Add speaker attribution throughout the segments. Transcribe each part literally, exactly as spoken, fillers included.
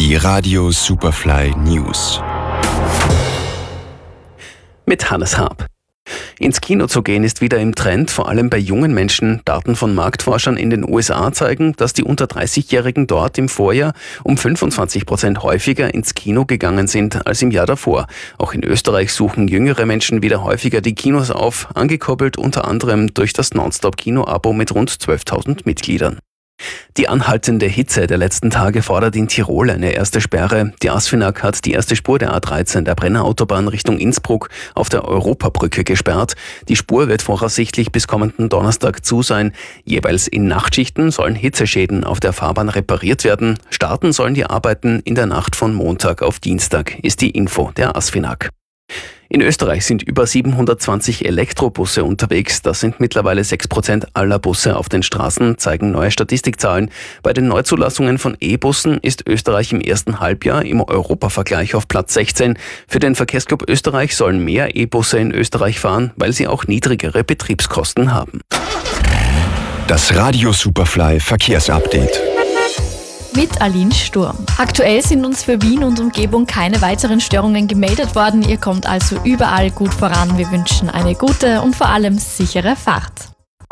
Speaker 1: Die Radio Superfly News.
Speaker 2: Mit Hannes Haab. Ins Kino zu gehen ist wieder im Trend, vor allem bei jungen Menschen. Daten von Marktforschern in den U S A zeigen, dass die unter dreißigjährigen dort im Vorjahr um fünfundzwanzig Prozent häufiger ins Kino gegangen sind als im Jahr davor. Auch in Österreich suchen jüngere Menschen wieder häufiger die Kinos auf, angekurbelt unter anderem durch das Nonstop-Kino-Abo mit rund zwölftausend Mitgliedern. Die anhaltende Hitze der letzten Tage fordert in Tirol eine erste Sperre. Die ASFINAG hat die erste Spur der A dreizehn der Brennerautobahn Richtung Innsbruck auf der Europabrücke gesperrt. Die Spur wird voraussichtlich bis kommenden Donnerstag zu sein. Jeweils in Nachtschichten sollen Hitzeschäden auf der Fahrbahn repariert werden. Starten sollen die Arbeiten in der Nacht von Montag auf Dienstag, ist die Info der ASFINAG. In Österreich sind über siebenhundertzwanzig Elektrobusse unterwegs. Das sind mittlerweile sechs Prozent aller Busse auf den Straßen, zeigen neue Statistikzahlen. Bei den Neuzulassungen von E-Bussen ist Österreich im ersten Halbjahr im Europavergleich auf Platz sechzehn. Für den Verkehrsclub Österreich sollen mehr E-Busse in Österreich fahren, weil sie auch niedrigere Betriebskosten haben.
Speaker 1: Das Radio Superfly Verkehrsupdate.
Speaker 3: Mit Aline Sturm. Aktuell sind uns für Wien und Umgebung keine weiteren Störungen gemeldet worden. Ihr kommt also überall gut voran. Wir wünschen eine gute und vor allem sichere Fahrt.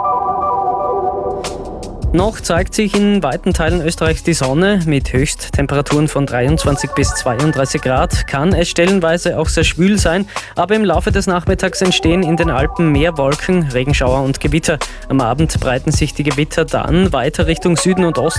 Speaker 4: Noch zeigt sich in weiten Teilen Österreichs die Sonne. Mit Höchsttemperaturen von dreiundzwanzig bis zweiunddreißig Grad kann es stellenweise auch sehr schwül sein, aber im Laufe des Nachmittags entstehen in den Alpen mehr Wolken, Regenschauer und Gewitter. Am Abend breiten sich die Gewitter dann weiter Richtung Süden und Osten